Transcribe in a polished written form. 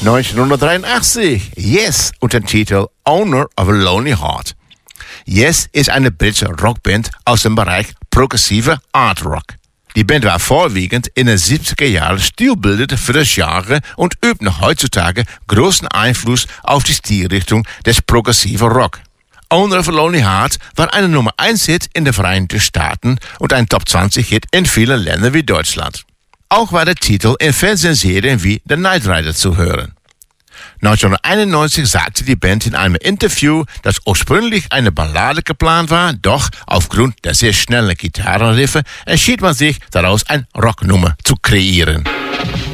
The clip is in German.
1983, Yes, unter dem Titel Owner of a Lonely Heart. Yes ist eine britische Rockband aus dem Bereich progressive Art Rock. Die Band war vorwiegend in den 70er Jahren Stilbilder für das Genre und übt noch heutzutage großen Einfluss auf die Stilrichtung des progressiven Rock. Owner of a Lonely Heart war eine Nummer 1 Hit in den Vereinigten Staaten und ein Top 20 Hit in vielen Ländern wie Deutschland. Auch war der Titel in Fernsehserien wie The Knight Rider zu hören. 1991 sagte die Band in einem Interview, dass ursprünglich eine Ballade geplant war, doch aufgrund der sehr schnellen Gitarrenriffe entschied man sich daraus, eine Rocknummer zu kreieren.